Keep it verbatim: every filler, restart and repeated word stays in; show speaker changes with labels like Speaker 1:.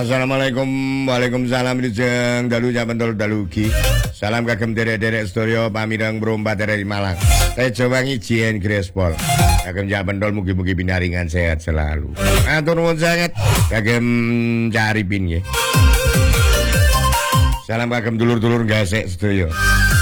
Speaker 1: Assalamualaikum, waalaikumsalam Rijeng dalu nyapentol dalugi. Salam kagem derek-derek sedaya pamireng mrompat dari Malang. Tejo wangi jien Grespol. Kagem nyapentol mugi-mugi pinaringan sehat selalu. Matur nuwun sanget kagem Caripin nggih. Salam kagem dulur-dulur gasek sedaya.